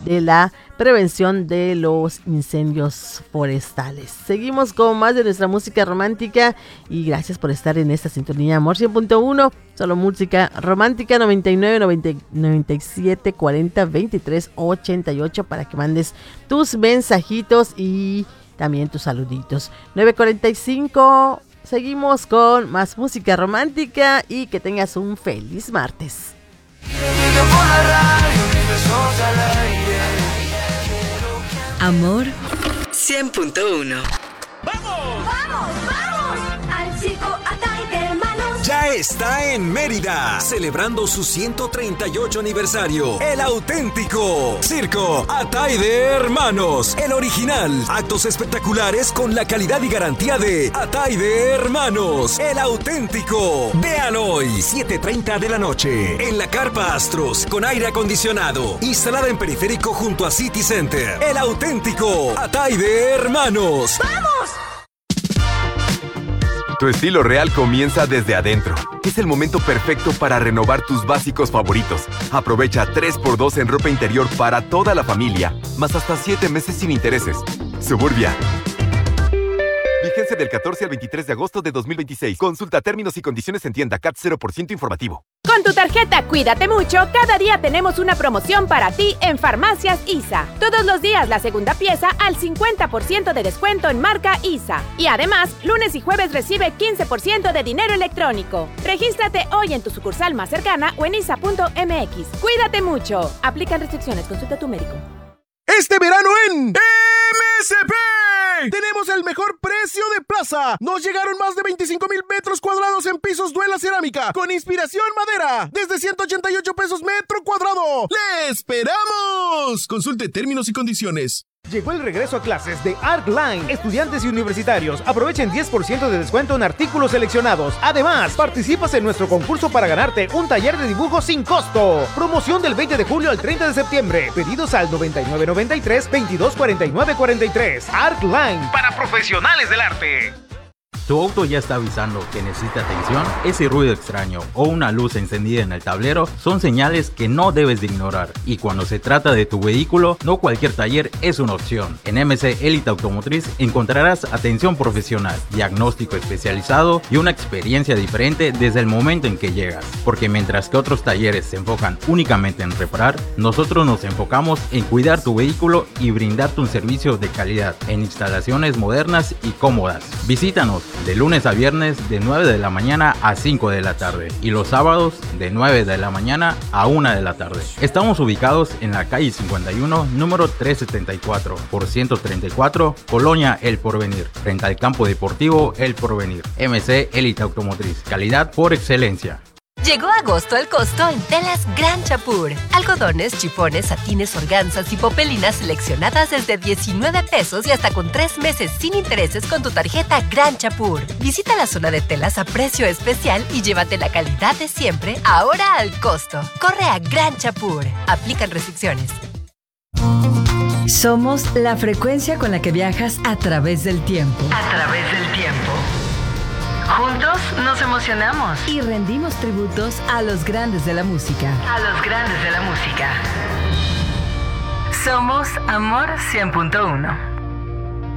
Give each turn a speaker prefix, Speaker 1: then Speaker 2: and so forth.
Speaker 1: de la prevención de los incendios forestales. Seguimos con más de nuestra música romántica y gracias por estar en esta sintonía. Amor 100.1, solo música romántica. 99 90 97 40 23 88 para que mandes tus mensajitos y también tus saluditos. 9:45, seguimos con más música romántica y que tengas un feliz martes.
Speaker 2: Amor 100.1.
Speaker 3: ¡Vamos! ¡Vamos! ¡Vamos! Al circo Atay de Hermanos.
Speaker 4: Ya está en Mérida, celebrando su 138 aniversario. El auténtico Circo Atay de Hermanos. El original. Actos espectaculares con la calidad y garantía de Atay de Hermanos. El auténtico. Vean hoy, 7:30 de la noche. En la Carpa Astros, con aire acondicionado. Instalada en periférico junto a City Center. El auténtico Atay de Hermanos.
Speaker 3: ¡Vamos!
Speaker 5: Tu estilo real comienza desde adentro. Es el momento perfecto para renovar tus básicos favoritos. Aprovecha 3x2 en ropa interior para toda la familia, más hasta 7 meses sin intereses. Suburbia. Vigencia del 14 al 23 de agosto de 2026. Consulta términos y condiciones en tienda. CAT 0% informativo.
Speaker 6: Con tu tarjeta Cuídate Mucho, cada día tenemos una promoción para ti en Farmacias ISA. Todos los días la segunda pieza al 50% de descuento en marca ISA. Y además, lunes y jueves recibe 15% de dinero electrónico. Regístrate hoy en tu sucursal más cercana o en isa.mx. Cuídate mucho. Aplican restricciones. Consulta a tu médico.
Speaker 7: Este verano en MSP tenemos el mejor precio de plaza. Nos llegaron más de 25,000 metros cuadrados en pisos Duela Cerámica con inspiración madera desde 188 pesos metro cuadrado. ¡Le esperamos! Consulte términos y condiciones.
Speaker 8: Llegó el regreso a clases de ArcLine. Estudiantes y universitarios, aprovechen 10% de descuento en artículos seleccionados. Además, participas en nuestro concurso para ganarte un taller de dibujo sin costo. Promoción del 20 de julio al 30 de septiembre. Pedidos al 9993 224943. ArcLine, para profesionales del arte.
Speaker 9: ¿Tu auto ya está avisando que necesita atención? Ese ruido extraño o una luz encendida en el tablero son señales que no debes de ignorar. Y cuando se trata de tu vehículo, no cualquier taller es una opción. En MC Elite Automotriz encontrarás atención profesional, diagnóstico especializado y una experiencia diferente desde el momento en que llegas. Porque mientras que otros talleres se enfocan únicamente en reparar, nosotros nos enfocamos en cuidar tu vehículo y brindarte un servicio de calidad en instalaciones modernas y cómodas. Visítanos de lunes a viernes de 9 de la mañana a 5 de la tarde y los sábados de 9 de la mañana a 1 de la tarde. Estamos ubicados en la calle 51, número 374 por 134, Colonia El Porvenir, frente al campo deportivo El Porvenir. MC Elite Automotriz, calidad por excelencia.
Speaker 2: Llegó agosto al costo en Telas Gran Chapur. Algodones, chifones, satines, organzas y popelinas seleccionadas desde 19 pesos y hasta con 3 meses sin intereses con tu tarjeta Gran Chapur. Visita la zona de telas a precio especial y llévate la calidad de siempre, ahora al costo. Corre a Gran Chapur. Aplican restricciones.
Speaker 10: Somos la frecuencia con la que viajas a través del tiempo.
Speaker 2: A través del tiempo. Juntos nos emocionamos
Speaker 10: y rendimos tributos a los grandes de la música.
Speaker 2: A los grandes de la música. Somos Amor 100.1.